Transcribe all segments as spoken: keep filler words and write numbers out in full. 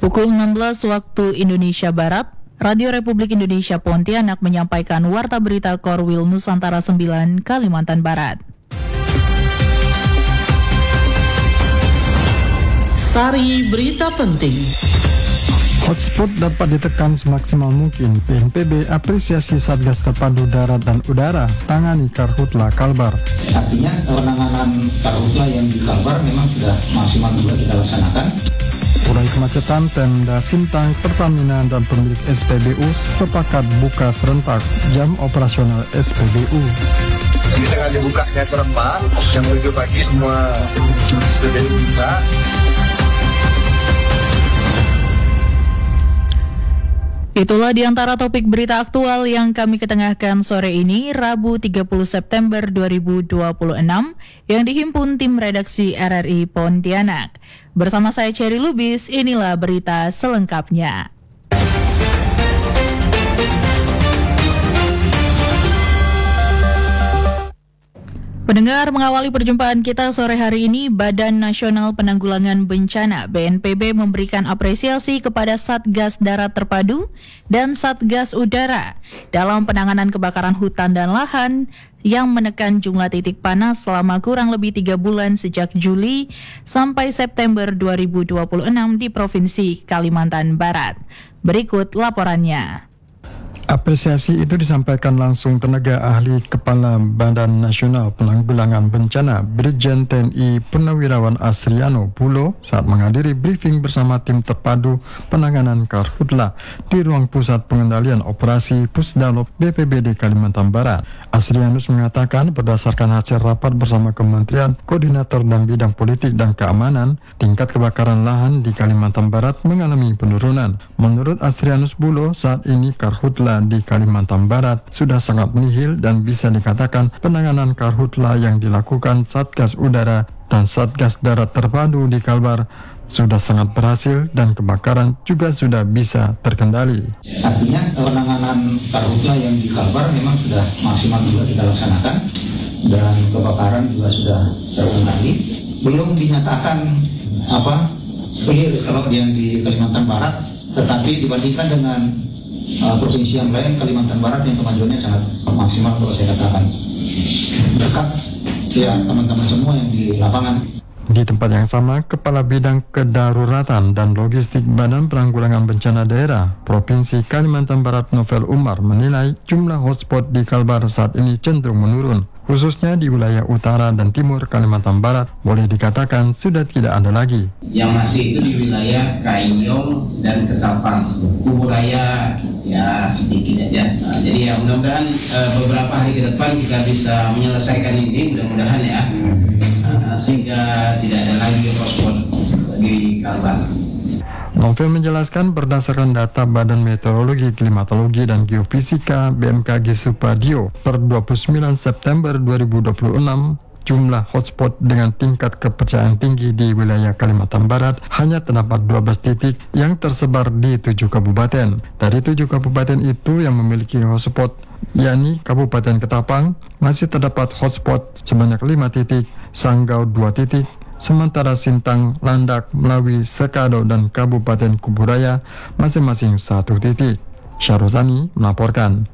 Pukul enam belas waktu Indonesia Barat, Radio Republik Indonesia Pontianak menyampaikan Warta Berita Korwil Nusantara sembilan Kalimantan Barat. Sari berita penting. Hotspot dapat ditekan semaksimal mungkin. B N P B apresiasi Satgas Terpadu Darat dan Udara tangani Karhutla Kalbar. Artinya penanganan Karhutla yang di Kalbar memang sudah maksimal juga kita laksanakan. Urai kemacetan, Pemda Sintang, Pertamina, dan pemilik S P B U sepakat buka serentak jam operasional S P B U. Jadi dengan dibukanya serentak, jam tujuh pagi semua S P B U buka. Itulah di antara topik berita aktual yang kami ketengahkan sore ini, Rabu tiga puluh September dua ribu dua puluh enam, yang dihimpun tim redaksi R R I Pontianak. Bersama saya Cherry Lubis, inilah berita selengkapnya. Pendengar, mengawali perjumpaan kita sore hari ini, Badan Nasional Penanggulangan Bencana B N P B memberikan apresiasi kepada Satgas Darat Terpadu dan Satgas Udara dalam penanganan kebakaran hutan dan lahan yang menekan jumlah titik panas selama kurang lebih tiga bulan sejak Juli sampai September dua ribu dua puluh enam di Provinsi Kalimantan Barat. Berikut laporannya. Apresiasi itu disampaikan langsung tenaga ahli Kepala Badan Nasional Penanggulangan Bencana Brigjen T N I Purnawirawan Asriano Pulo saat menghadiri briefing bersama tim terpadu penanganan Karhutla di ruang pusat pengendalian operasi Pusdalop B P B D Kalimantan Barat. Asrianus mengatakan berdasarkan hasil rapat bersama Kementerian Koordinator dan Bidang Politik dan Keamanan, tingkat kebakaran lahan di Kalimantan Barat mengalami penurunan. Menurut Asrianus Pulo, saat ini Karhutla di Kalimantan Barat sudah sangat nihil dan bisa dikatakan penanganan Karhutla yang dilakukan Satgas Udara dan Satgas Darat Terpadu di Kalbar sudah sangat berhasil dan kebakaran juga sudah bisa terkendali. Artinya penanganan Karhutla yang di Kalbar memang sudah maksimal juga kita laksanakan dan kebakaran juga sudah terkendali. Belum dinyatakan apa clear kalau yang di Kalimantan Barat, tetapi dibandingkan dengan uh, provinsi yang lain, Kalimantan Barat yang kemajuannya sangat maksimal kalau saya katakan. Dekat ya teman-teman semua yang di lapangan. Di tempat yang sama, Kepala Bidang Kedaruratan dan Logistik Badan Penanggulangan Bencana Daerah Provinsi Kalimantan Barat Novel Umar menilai jumlah hotspot di Kalbar saat ini cenderung menurun, khususnya di wilayah utara dan timur Kalimantan Barat boleh dikatakan sudah tidak ada lagi. Yang masih itu di wilayah Kainyong dan Ketapang, Kuburaya ya sedikit aja. Nah, jadi ya mudah-mudahan uh, beberapa hari ke depan kita bisa menyelesaikan ini, mudah-mudahan ya. Uh, sehingga tidak ada lagi hotspot di Kalbar. Novel menjelaskan berdasarkan data Badan Meteorologi, Klimatologi, dan Geofisika B M K G Supadio per dua puluh sembilan September dua ribu dua puluh enam, jumlah hotspot dengan tingkat kepercayaan tinggi di wilayah Kalimantan Barat hanya terdapat dua belas titik yang tersebar di tujuh kabupaten. Dari tujuh kabupaten itu yang memiliki hotspot, yakni Kabupaten Ketapang, masih terdapat hotspot sebanyak lima titik, Sanggau dua titik, sementara Sintang, Landak, Melawi, Sekado, dan Kabupaten Kuburaya masing-masing satu titik. Syaruzani melaporkan.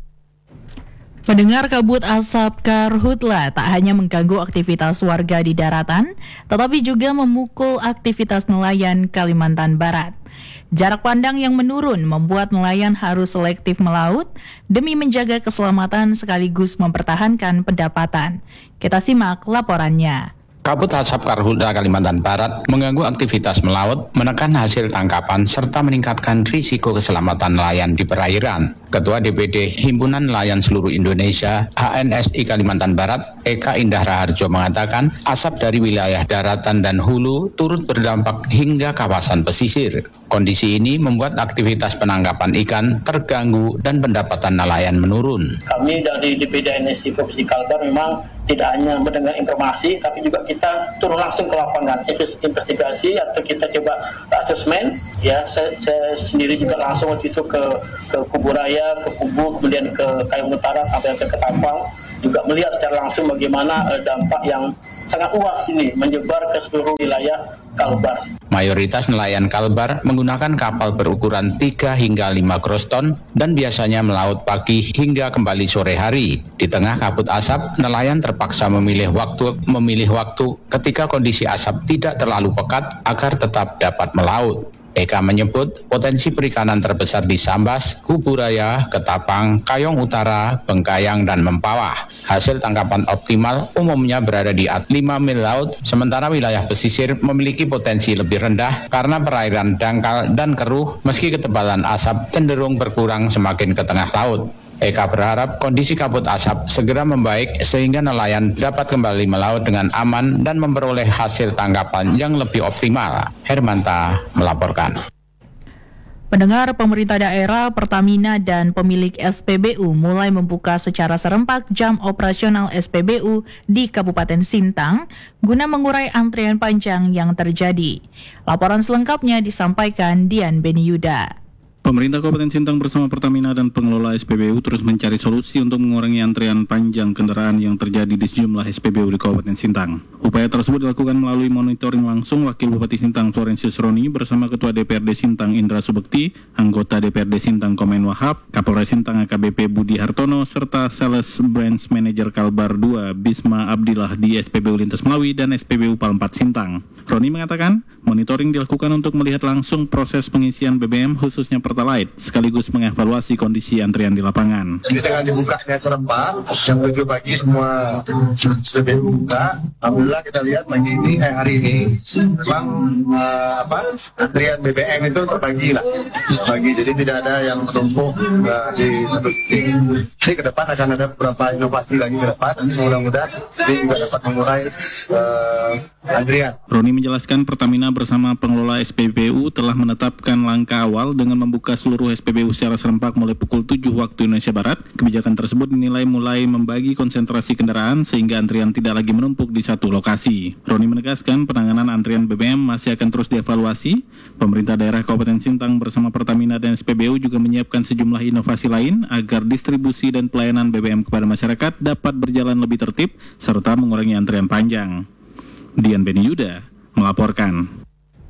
Pendengar, kabut asap Karhutla tak hanya mengganggu aktivitas warga di daratan, tetapi juga memukul aktivitas nelayan Kalimantan Barat. Jarak pandang yang menurun membuat nelayan harus selektif melaut demi menjaga keselamatan sekaligus mempertahankan pendapatan. Kita simak laporannya. Kabut asap Karhutla Kalimantan Barat mengganggu aktivitas melaut, menekan hasil tangkapan, serta meningkatkan risiko keselamatan nelayan di perairan. Ketua D P D Himpunan Nelayan Seluruh Indonesia H N S I Kalimantan Barat, Eka Indah Raharjo mengatakan asap dari wilayah daratan dan hulu turut berdampak hingga kawasan pesisir. Kondisi ini membuat aktivitas penangkapan ikan terganggu dan pendapatan nelayan menurun. Kami dari D P D N S I Provinsi Kalbar memang tidak hanya mendengar informasi, tapi juga kita turun langsung ke lapangan, investigasi atau kita coba asesmen. Ya, saya, saya sendiri juga langsung waktu itu ke ke Kuburaya, ke Kubu, kemudian ke Kayong Utara sampai ke Ketapang, juga melihat secara langsung bagaimana uh, dampak yang sangat luas ini menyebar ke seluruh wilayah Kalbar. Mayoritas nelayan Kalbar menggunakan kapal berukuran tiga hingga lima gross ton dan biasanya melaut pagi hingga kembali sore hari. Di tengah kabut asap, nelayan terpaksa memilih waktu memilih waktu ketika kondisi asap tidak terlalu pekat agar tetap dapat melaut. Eka menyebut potensi perikanan terbesar di Sambas, Kuburaya, Ketapang, Kayong Utara, Bengkayang, dan Mempawah. Hasil tangkapan optimal umumnya berada di lima mil laut, sementara wilayah pesisir memiliki potensi lebih rendah karena perairan dangkal dan keruh meski ketebalan asap cenderung berkurang semakin ke tengah laut. Eka berharap kondisi kabut asap segera membaik sehingga nelayan dapat kembali melaut dengan aman dan memperoleh hasil tangkapan yang lebih optimal. Hermanta melaporkan. Pendengar, pemerintah daerah, Pertamina, dan pemilik S P B U mulai membuka secara serempak jam operasional S P B U di Kabupaten Sintang guna mengurai antrian panjang yang terjadi. Laporan selengkapnya disampaikan Dian Beniyuda. Pemerintah Kabupaten Sintang bersama Pertamina dan pengelola S P B U terus mencari solusi untuk mengurangi antrian panjang kendaraan yang terjadi di sejumlah S P B U di Kabupaten Sintang. Upaya tersebut dilakukan melalui monitoring langsung Wakil Bupati Sintang Florentius Roni bersama Ketua D P R D Sintang Indra Subekti, anggota D P R D Sintang Komen Wahab, Kapolres Sintang A K B P Budi Hartono, serta Sales Branch Manager Kalbar dua Bisma Abdillah di S P B U Lintas Melawi dan S P B U Palempat Sintang. Roni mengatakan, monitoring dilakukan untuk melihat langsung proses pengisian B B M khususnya Pertalite, sekaligus mengevaluasi kondisi antrian di lapangan. Di tengah dibukanya serempak, jam tujuh pagi semua S P B U buka. Alhamdulillah kita lihat pagi ini, eh, hari ini, memang uh, apa, antrian B B M itu terbagi lah. Pagi, jadi tidak ada yang menumpuk uh, di satu titik. Jadi ke depan akan ada beberapa inovasi lagi ke depan. Mudah-mudahan ini juga dapat mengurai uh, antrian. Roni menjelaskan Pertamina bersama pengelola S P B U telah menetapkan langkah awal dengan membuka seluruh S P B U secara serempak mulai pukul tujuh waktu Indonesia Barat. Kebijakan tersebut dinilai mulai membagi konsentrasi kendaraan sehingga antrian tidak lagi menumpuk di satu lokasi. Roni menegaskan penanganan antrian B B M masih akan terus dievaluasi. Pemerintah daerah Kabupaten Sintang bersama Pertamina dan S P B U juga menyiapkan sejumlah inovasi lain agar distribusi dan pelayanan B B M kepada masyarakat dapat berjalan lebih tertib serta mengurangi antrian panjang. Dian Beniyuda melaporkan.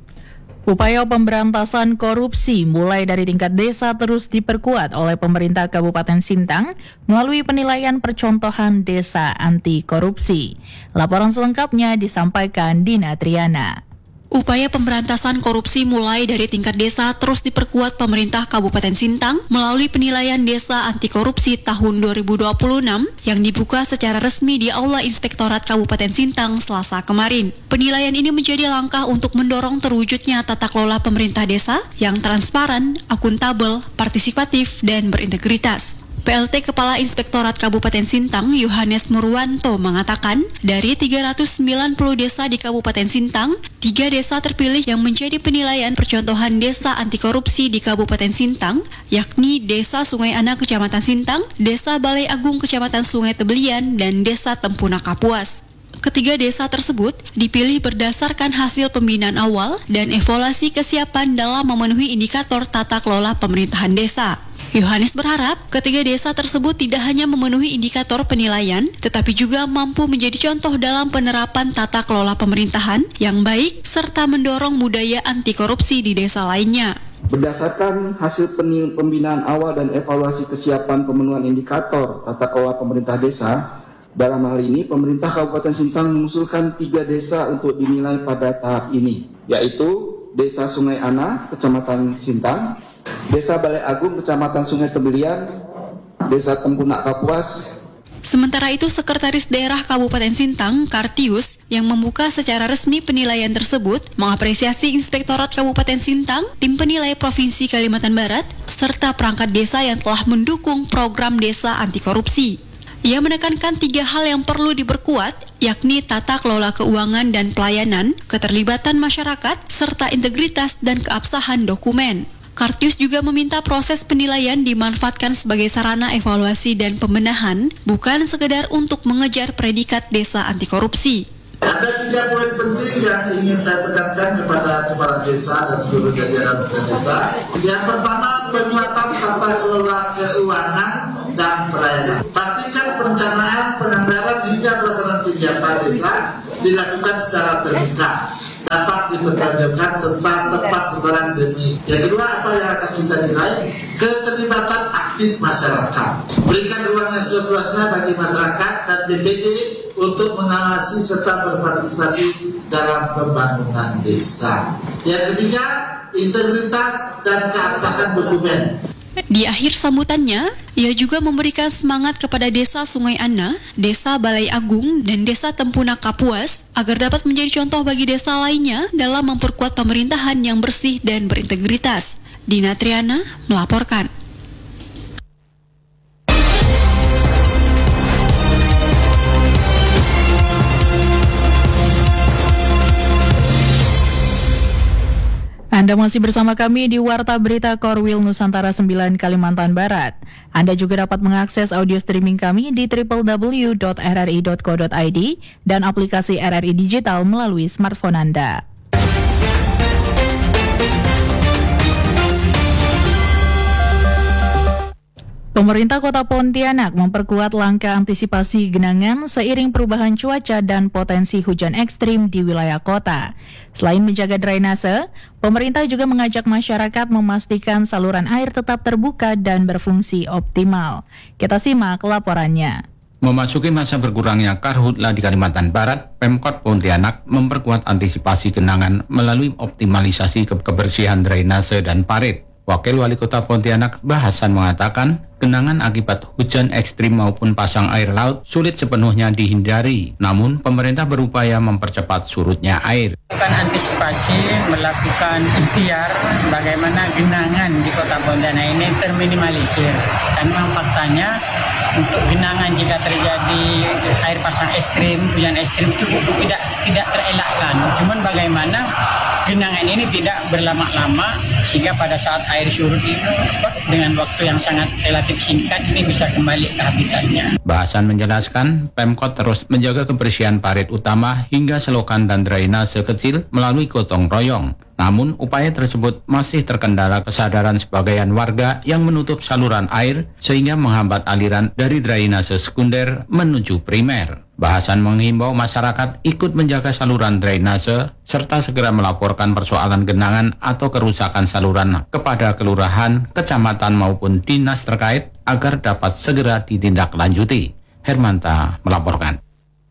Upaya pemberantasan korupsi mulai dari tingkat desa terus diperkuat oleh pemerintah Kabupaten Sintang melalui penilaian percontohan desa anti korupsi. Laporan selengkapnya disampaikan Dina Triana. Upaya pemberantasan korupsi mulai dari tingkat desa terus diperkuat pemerintah Kabupaten Sintang melalui penilaian desa anti korupsi tahun dua ribu dua puluh enam yang dibuka secara resmi di Aula Inspektorat Kabupaten Sintang Selasa kemarin. Penilaian ini menjadi langkah untuk mendorong terwujudnya tata kelola pemerintah desa yang transparan, akuntabel, partisipatif, dan berintegritas. P L T Kepala Inspektorat Kabupaten Sintang, Yohanes Murwanto, mengatakan dari tiga ratus sembilan puluh desa di Kabupaten Sintang, tiga desa terpilih yang menjadi penilaian percontohan desa anti korupsi di Kabupaten Sintang, yakni Desa Sungai Ana Kecamatan Sintang, Desa Balai Agung Kecamatan Sungai Tebelian, dan Desa Tempuna Kapuas. Ketiga desa tersebut dipilih berdasarkan hasil pembinaan awal dan evaluasi kesiapan dalam memenuhi indikator tata kelola pemerintahan desa. Yohanes berharap ketiga desa tersebut tidak hanya memenuhi indikator penilaian, tetapi juga mampu menjadi contoh dalam penerapan tata kelola pemerintahan yang baik serta mendorong budaya anti korupsi di desa lainnya. Berdasarkan hasil pembinaan awal dan evaluasi kesiapan pemenuhan indikator tata kelola pemerintah desa, dalam hal ini pemerintah Kabupaten Sintang mengusulkan tiga desa untuk dinilai pada tahap ini, yaitu Desa Sungai Ana, Kecamatan Sintang, Desa Balai Agung, Kecamatan Sungai Tebelian, Desa Tempuna Kapuas. Sementara itu, Sekretaris Daerah Kabupaten Sintang, Kartius, yang membuka secara resmi penilaian tersebut, mengapresiasi Inspektorat Kabupaten Sintang, tim penilai Provinsi Kalimantan Barat, serta perangkat desa yang telah mendukung program desa anti korupsi. Ia menekankan tiga hal yang perlu diperkuat, yakni tata kelola keuangan dan pelayanan, keterlibatan masyarakat, serta integritas dan keabsahan dokumen. Kartius juga meminta proses penilaian dimanfaatkan sebagai sarana evaluasi dan pembenahan, bukan sekedar untuk mengejar predikat desa anti korupsi. Ada tiga poin penting yang ingin saya tekankan kepada kepala desa dan seluruh jajaran desa. Yang pertama, penguatan tata kelola keuangan dan pelayanan. Pastikan perencanaan, penganggaran hingga pelaksanaan kegiatan desa dilakukan secara terbuka dapat dipertanggungjawabkan serta tepat sasaran demi. Yang kedua, apa yang akan kita nilai? Keterlibatan aktif masyarakat. Berikan ruang yang seluas-luasnya bagi masyarakat dan B P D untuk mengawasi serta berpartisipasi dalam pembangunan desa. Yang ketiga, integritas dan keabsahan dokumen. Di akhir sambutannya, ia juga memberikan semangat kepada Desa Sungai Ana, Desa Balai Agung, dan Desa Tempuna Kapuas agar dapat menjadi contoh bagi desa lainnya dalam memperkuat pemerintahan yang bersih dan berintegritas. Dina Triana melaporkan. Anda masih bersama kami di Warta Berita Korwil Nusantara sembilan Kalimantan Barat. Anda juga dapat mengakses audio streaming kami di w w w dot r r i dot co dot i d dan aplikasi R R I Digital melalui smartphone Anda. Pemerintah Kota Pontianak memperkuat langkah antisipasi genangan seiring perubahan cuaca dan potensi hujan ekstrim di wilayah kota. Selain menjaga drainase, pemerintah juga mengajak masyarakat memastikan saluran air tetap terbuka dan berfungsi optimal. Kita simak laporannya. Memasuki masa berkurangnya karhutla di Kalimantan Barat, Pemkot Pontianak memperkuat antisipasi genangan melalui optimalisasi ke- kebersihan drainase dan parit. Wakil Wali Kota Pontianak Bahasan mengatakan, genangan akibat hujan ekstrim maupun pasang air laut sulit sepenuhnya dihindari. Namun, pemerintah berupaya mempercepat surutnya air. Melakukan antisipasi, melakukan ikhtiar bagaimana genangan di Kota Pontianak ini terminimalisir. Dan memang faktanya, untuk genangan jika terjadi air pasang ekstrim, hujan ekstrim itu tidak tidak terelakkan. Cuman bagaimana genangan ini tidak berlama-lama sehingga pada saat air surut itu dengan waktu yang sangat relatif singkat ini bisa kembali ke habitatnya. Bahasan menjelaskan, Pemkot terus menjaga kebersihan parit utama hingga selokan dan drainase kecil melalui gotong royong. Namun, upaya tersebut masih terkendala kesadaran sebagian warga yang menutup saluran air sehingga menghambat aliran dari drainase sekunder menuju primer. Bahasan menghimbau masyarakat ikut menjaga saluran drainase serta segera melaporkan persoalan genangan atau kerusakan saluran kepada kelurahan, kecamatan maupun dinas terkait agar dapat segera ditindaklanjuti. Hermanta melaporkan.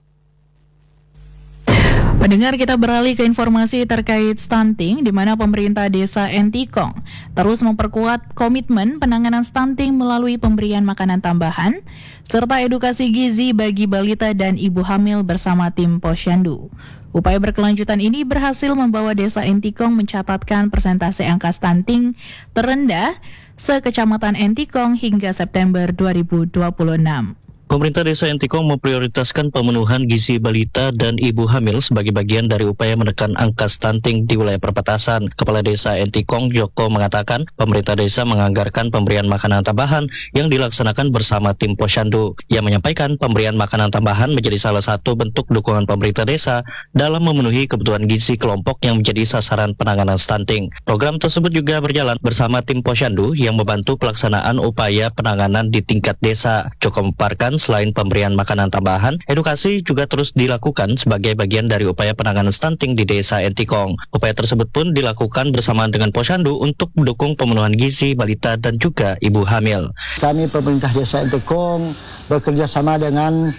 Pendengar, kita beralih ke informasi terkait stunting, di mana pemerintah desa Entikong terus memperkuat komitmen penanganan stunting melalui pemberian makanan tambahan, serta edukasi gizi bagi balita dan ibu hamil bersama tim Posyandu. Upaya berkelanjutan ini berhasil membawa desa Entikong mencatatkan persentase angka stunting terendah se-Kecamatan Entikong hingga September dua ribu dua puluh enam. Pemerintah Desa Entikong memprioritaskan pemenuhan gizi balita dan ibu hamil sebagai bagian dari upaya menekan angka stunting di wilayah perbatasan. Kepala Desa Entikong, Joko, mengatakan pemerintah desa menganggarkan pemberian makanan tambahan yang dilaksanakan bersama tim Posyandu. Ia menyampaikan pemberian makanan tambahan menjadi salah satu bentuk dukungan pemerintah desa dalam memenuhi kebutuhan gizi kelompok yang menjadi sasaran penanganan stunting. Program tersebut juga berjalan bersama tim Posyandu yang membantu pelaksanaan upaya penanganan di tingkat desa. Joko memaparkan selain pemberian makanan tambahan, edukasi juga terus dilakukan sebagai bagian dari upaya penanganan stunting di Desa Entikong. Upaya tersebut pun dilakukan bersama dengan Posyandu untuk mendukung pemenuhan gizi balita dan juga ibu hamil. Kami pemerintah Desa Entikong bekerja sama dengan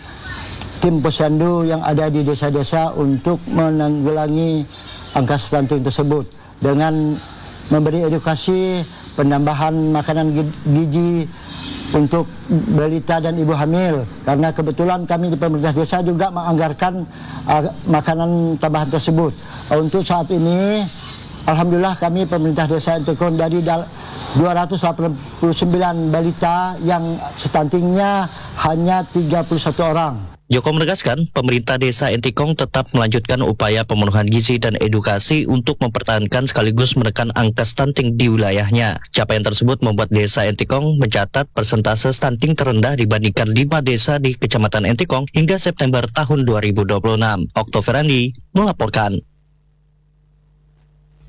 tim Posyandu yang ada di desa-desa untuk menanggulangi angka stunting tersebut dengan memberi edukasi penambahan makanan gizi untuk balita dan ibu hamil, karena kebetulan kami di pemerintah desa juga menganggarkan uh, makanan tambahan tersebut. Uh, untuk saat ini, alhamdulillah kami pemerintah desa Entikong dari dua ratus delapan puluh sembilan balita yang stuntingnya hanya tiga puluh satu orang. Joko menegaskan, pemerintah Desa Entikong tetap melanjutkan upaya pemenuhan gizi dan edukasi untuk mempertahankan sekaligus menekan angka stunting di wilayahnya. Capaian tersebut membuat Desa Entikong mencatat persentase stunting terendah dibandingkan lima desa di Kecamatan Entikong hingga September tahun dua ribu dua puluh enam. Oktoberandi melaporkan.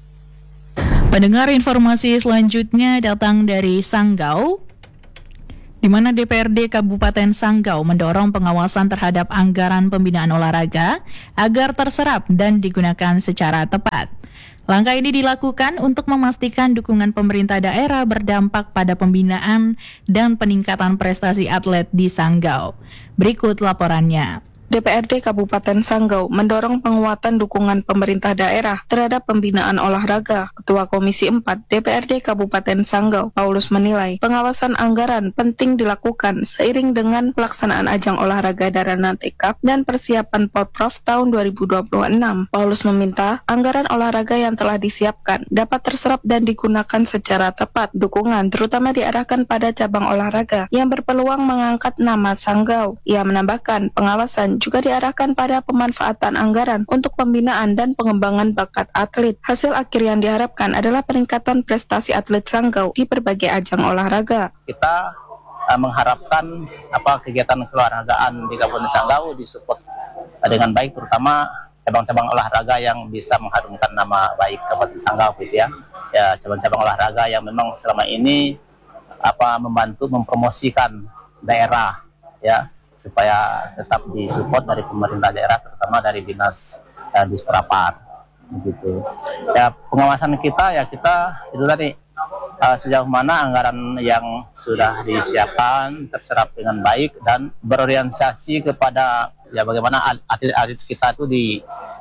Pendengar, informasi selanjutnya datang dari Sanggau. di mana D P R D Kabupaten Sanggau mendorong pengawasan terhadap anggaran pembinaan olahraga agar terserap dan digunakan secara tepat. Langkah ini dilakukan untuk memastikan dukungan pemerintah daerah berdampak pada pembinaan dan peningkatan prestasi atlet di Sanggau. Berikut laporannya. D P R D Kabupaten Sanggau mendorong penguatan dukungan pemerintah daerah terhadap pembinaan olahraga. Ketua Komisi empat D P R D Kabupaten Sanggau, Paulus menilai pengawasan anggaran penting dilakukan seiring dengan pelaksanaan ajang olahraga Darana Tekap dan persiapan Porprov tahun dua ribu dua puluh enam. Paulus meminta anggaran olahraga yang telah disiapkan dapat terserap dan digunakan secara tepat. Dukungan terutama diarahkan pada cabang olahraga yang berpeluang mengangkat nama Sanggau. Ia menambahkan pengawasan juga diarahkan pada pemanfaatan anggaran untuk pembinaan dan pengembangan bakat atlet. Hasil akhir yang diharapkan adalah peningkatan prestasi atlet Sanggau di berbagai ajang olahraga. Kita uh, mengharapkan apa kegiatan keolahragaan di Kabupaten Sanggau disupport uh, dengan baik, terutama cabang-cabang olahraga yang bisa mengharumkan nama baik Kabupaten Sanggau, gitu ya. Ya, cabang-cabang olahraga yang memang selama ini apa membantu mempromosikan daerah, ya, supaya tetap disupport dari pemerintah daerah, terutama dari dinas uh, Disprapar, begitu. Ya, pengawasan kita ya kita itu tadi uh, sejauh mana anggaran yang sudah disiapkan terserap dengan baik dan berorientasi kepada ya bagaimana atlet-atlet kita itu di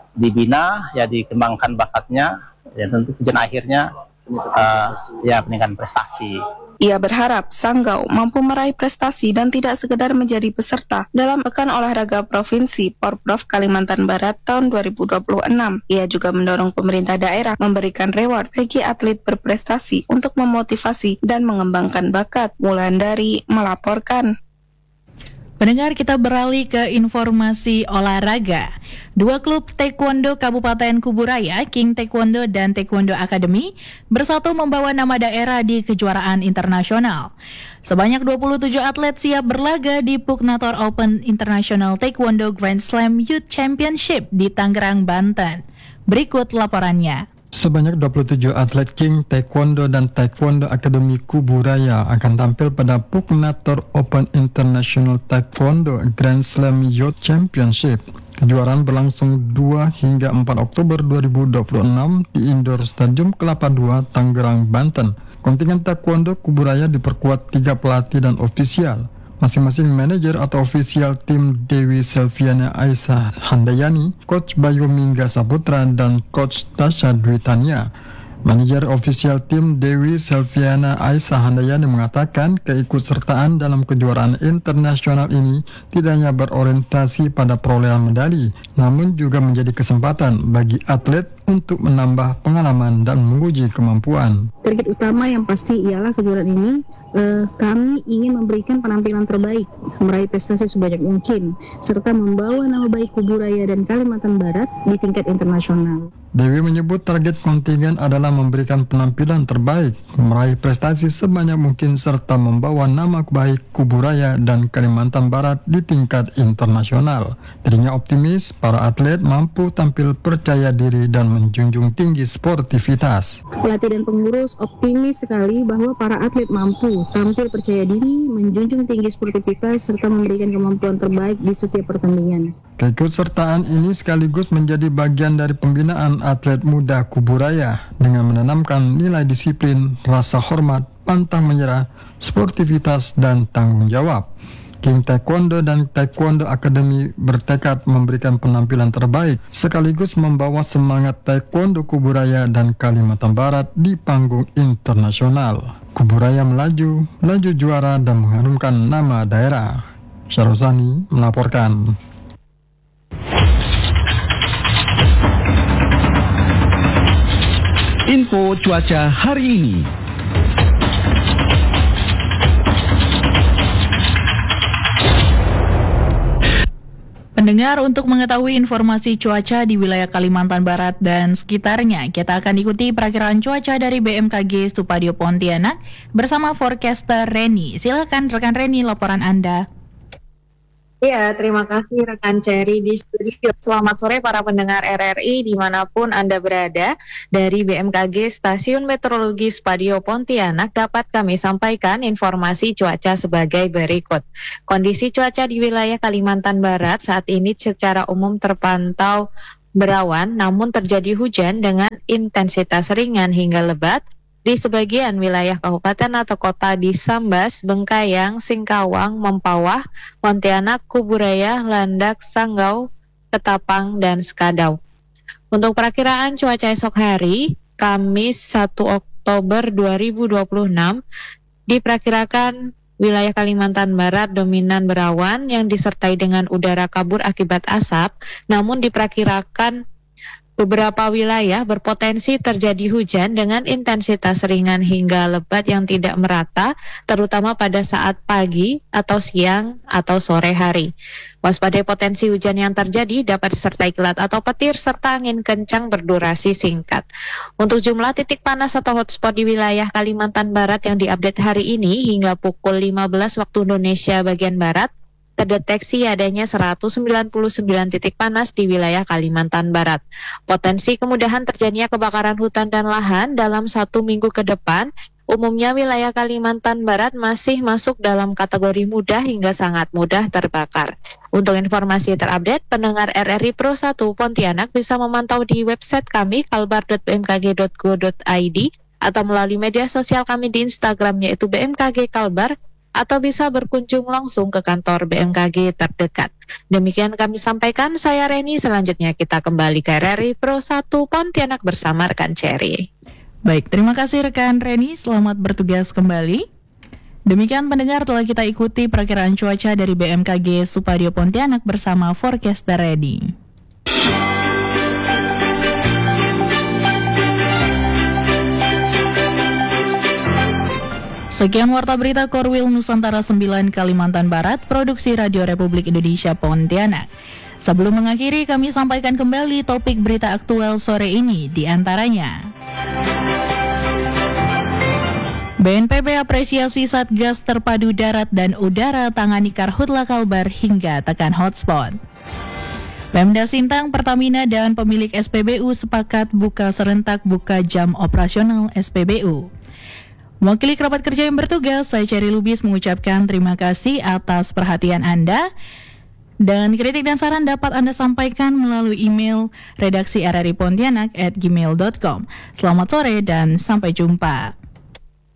dibina, ya dikembangkan bakatnya, ya tentu tujuan akhirnya uh, ya peningkatan prestasi. Ia berharap Sanggau mampu meraih prestasi dan tidak sekedar menjadi peserta dalam Pekan Olahraga Provinsi Porprov Kalimantan Barat tahun dua ribu dua puluh enam. Ia juga mendorong pemerintah daerah memberikan reward bagi atlet berprestasi untuk memotivasi dan mengembangkan bakat. Wulandari melaporkan. Pendengar, kita beralih ke informasi olahraga. Dua klub taekwondo Kabupaten Kuburaya, King Taekwondo dan Taekwondo Academy, bersatu membawa nama daerah di kejuaraan internasional. Sebanyak dua puluh tujuh atlet siap berlaga di Pugnator Open International Taekwondo Grand Slam Youth Championship di Tangerang, Banten. Berikut laporannya. Sebanyak dua puluh tujuh atlet King Taekwondo dan Taekwondo Academy Kuburaya akan tampil pada Pugnator Open International Taekwondo Grand Slam Youth Championship. Kejuaraan berlangsung dua hingga empat Oktober dua ribu dua puluh enam di Indoor Stadium Kelapa dua, Tangerang, Banten. Kontingen Taekwondo Kuburaya diperkuat tiga pelatih dan ofisial. Masing-masing manajer atau ofisial tim Dewi Selviana Aisyah Handayani, Coach Bayu Mingga Saputra, dan Coach Tasha Dwitania. Manajer ofisial tim Dewi Selviana Aisyah Handayani mengatakan keikutsertaan dalam kejuaraan internasional ini tidak hanya berorientasi pada perolehan medali, namun juga menjadi kesempatan bagi atlet untuk menambah pengalaman dan menguji kemampuan. Target utama yang pasti ialah kejuaraan ini eh, kami ingin memberikan penampilan terbaik, meraih prestasi sebanyak mungkin, serta membawa nama baik Kuburaya dan Kalimantan Barat di tingkat internasional. Dewi menyebut target kontingen adalah memberikan penampilan terbaik, meraih prestasi sebanyak mungkin, serta membawa nama baik Kuburaya dan Kalimantan Barat di tingkat internasional. Dirinya optimis para atlet mampu tampil percaya diri dan menjunjung tinggi sportivitas. Pelatih dan pengurus optimis sekali bahwa para atlet mampu tampil percaya diri, menjunjung tinggi sportivitas, serta memberikan kemampuan terbaik di setiap pertandingan. Keikutsertaan ini sekaligus menjadi bagian dari pembinaan atlet muda Kuburaya dengan menanamkan nilai disiplin, rasa hormat, pantang menyerah, sportivitas, dan tanggung jawab. King Taekwondo dan Taekwondo Academy bertekad memberikan penampilan terbaik sekaligus membawa semangat Taekwondo Kuburaya dan Kalimantan Barat di panggung internasional. Kuburaya melaju, melaju juara dan mengharumkan nama daerah. Syaruzani melaporkan. Info cuaca hari ini. Pendengar, untuk mengetahui informasi cuaca di wilayah Kalimantan Barat dan sekitarnya, kita akan ikuti perakiraan cuaca dari B M K G Supadio Pontianak bersama forecaster Reni. Silakan rekan Reni, laporan Anda. Iya, terima kasih rekan Cherry di studio. Selamat sore para pendengar R R I dimanapun Anda berada. Dari B M K G Stasiun Meteorologi Spadio Pontianak dapat kami sampaikan informasi cuaca sebagai berikut. Kondisi cuaca di wilayah Kalimantan Barat saat ini secara umum terpantau berawan, namun terjadi hujan dengan intensitas ringan hingga lebat di sebagian wilayah kabupaten atau kota di Sambas, Bengkayang, Singkawang, Mempawah, Pontianak, Kuburaya, Landak, Sanggau, Ketapang, dan Skadau. Untuk perakiraan cuaca esok hari, Kamis satu Oktober dua ribu dua puluh enam, diperkirakan wilayah Kalimantan Barat dominan berawan yang disertai dengan udara kabur akibat asap, namun diperkirakan beberapa wilayah berpotensi terjadi hujan dengan intensitas ringan hingga lebat yang tidak merata, terutama pada saat pagi atau siang atau sore hari. Waspadai potensi hujan yang terjadi dapat disertai kilat atau petir serta angin kencang berdurasi singkat. Untuk jumlah titik panas atau hotspot di wilayah Kalimantan Barat yang diupdate hari ini hingga pukul lima belas waktu Indonesia bagian Barat, terdeteksi adanya seratus sembilan puluh sembilan titik panas di wilayah Kalimantan Barat. Potensi kemudahan terjadinya kebakaran hutan dan lahan dalam satu minggu ke depan, umumnya wilayah Kalimantan Barat masih masuk dalam kategori mudah hingga sangat mudah terbakar. Untuk informasi terupdate, pendengar R R I Pro satu Pontianak bisa memantau di website kami kalbar dot b m k g dot go dot i d atau melalui media sosial kami di Instagram yaitu B M K G Kalbar, atau bisa berkunjung langsung ke kantor B M K G terdekat. Demikian kami sampaikan, saya Reni. Selanjutnya kita kembali ke R R I Pro satu Pontianak bersama rekan Cherry. Baik, terima kasih rekan Reni, selamat bertugas kembali. Demikian pendengar, telah kita ikuti perakiraan cuaca dari B M K G Spadio Pontianak bersama Forecaster Ready. Sekian Warta Berita Korwil Nusantara sembilan Kalimantan Barat, Produksi Radio Republik Indonesia Pontianak. Sebelum mengakhiri, kami sampaikan kembali topik berita aktual sore ini, di antaranya B N P B apresiasi Satgas Terpadu Darat dan Udara tangani Karhutla Kalbar hingga tekan hotspot. Pemda Sintang, Pertamina, dan pemilik S P B U sepakat buka serentak buka jam operasional S P B U. Mewakili kerabat kerja yang bertugas, saya Cherry Lubis mengucapkan terima kasih atas perhatian Anda. Dan kritik dan saran dapat Anda sampaikan melalui email redaksi r r i pontianak at gmail dot com. Selamat sore dan sampai jumpa.